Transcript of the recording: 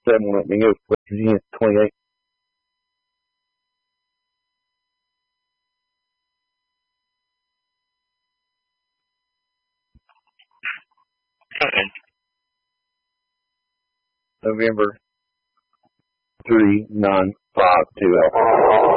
7 let me go. West Virginia 28. November 3952 Alpha.